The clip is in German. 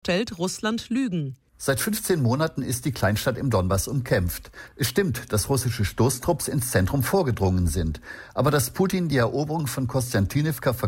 stellt Russland Lügen. Seit 15 Monaten ist die Kleinstadt im Donbass umkämpft. Es stimmt, dass russische Stoßtrupps ins Zentrum vorgedrungen sind. Aber dass Putin die Eroberung von Kostjantinivka